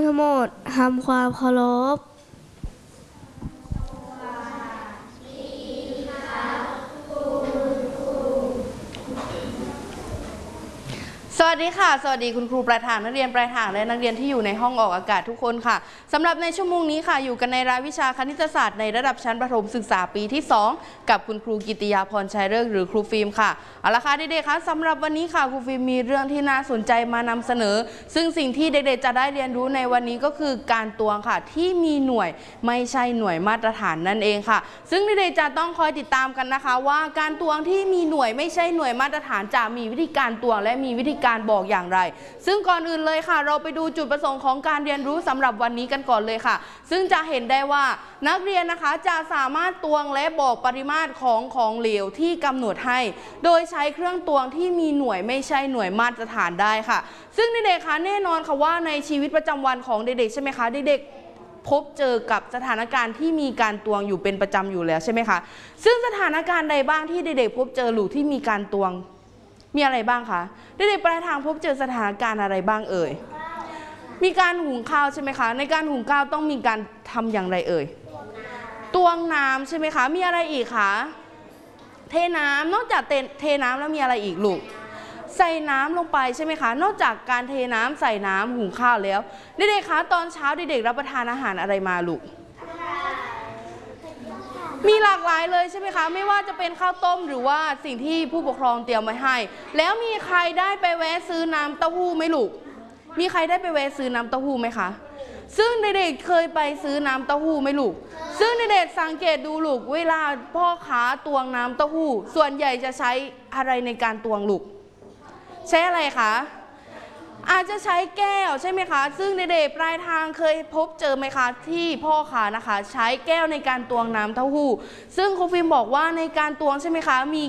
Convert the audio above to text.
ทั้งหมดทำความเคารพสวัสดีค่ะสวัสดีคุณครูประธานนักเรียนปลายทางและนักเรียนที่อยู่ในห้องออกอากาศทุกคนค่ะสำหรับในชั่วโมงนี้ค่ะอยู่กันในรายวิชาคณิตศาสตร์ในระดับชั้นประถมศึกษาปีที่2กับคุณครูกิติยาพรชัยฤกษ์หรือครูฟิล์มค่ะเอาละค่ะเด็กๆคะสำหรับวันนี้ค่ะครูฟิล์มมีเรื่องที่น่าสนใจมานำเสนอซึ่งสิ่งที่เด็กๆจะได้เรียนรู้ในวันนี้ก็คือการตวงค่ะที่มีหน่วยไม่ใช่หน่วยมาตรฐานนั่นเองค่ะซึ่งเด็กๆจะต้องคอยติดตามกันนะคะว่าการตวงที่มีหน่วยไม่ใช่หน่วยมาตรฐานจะมีวิธีการตวงและมีวิธีการบอกอย่างไรซึ่งก่อนอื่นเลยค่ะเราไปดูจุดประสงค์ของการเรียนรู้สำหรับวันนี้กันก่อนเลยค่ะซึ่งจะเห็นได้ว่านักเรียนนะคะจะสามารถตวงและบอกปริมาตรของเหลวที่กำหนดให้โดยใช้เครื่องตวงที่มีหน่วยไม่ใช่หน่วยมาตรฐานได้ค่ะซึ่งเด็กๆคะแน่นอนค่ะว่าในชีวิตประจำวันของเด็กๆใช่ไหมคะเด็กๆพบเจอกับสถานการณ์ที่มีการตวงอยู่เป็นประจำอยู่แล้วใช่ไหมคะซึ่งสถานการณ์ใดบ้างที่เด็กๆพบเจอหรือที่มีการตวงมีอะไรบ้างคะเด็กๆปลายทางพบเจอสถานการณ์อะไรบ้างเอ่ยมีการหุงข้าวใช่ไหมคะในการหุงข้าวต้องมีการทำอย่างไรเอ่ยตวงน้ำใช่ไหมคะมีอะไรอีกคะเทน้ำนอกจากเทน้ำแล้วมีอะไรอีกลูกใส่น้ำลงไปใช่ไหมคะนอกจากการเทน้ำใส่น้ำหุงข้าวแล้วเด็กๆคะตอนเช้าเด็กๆรับประทานอาหารอะไรมาลูกมีหลากหลายเลยใช่ไหมคะไม่ว่าจะเป็นข้าวต้มหรือว่าสิ่งที่ผู้ปกครองเตรียมไว้ให้แล้วมีใครได้ไปแวะซื้อน้ำเต้าหู้ไหมลูกมีใครได้ไปแวะซื้อน้ำเต้าหู้ไหมคะซึ่งเด็กๆเคยไปซื้อน้ำเต้าหู้ไหมลูกซึ่งเด็กๆสังเกตดูลูกเวลาพ่อค้าตวงน้ำเต้าหู้ส่วนใหญ่จะใช้อะไรในการตวงลูกใช้อะไรคะอาจจะใช้แก้วใช่ไหมคะซึ่งเด็กๆปลายทางเคยพบเจอไหมคะที่พ่อค้านะคะใช้แก้วในการตวงน้ำเต้าหู้ซึ่งครูฟิล์มบอกว่าในการตวงใช่ไหมคะมี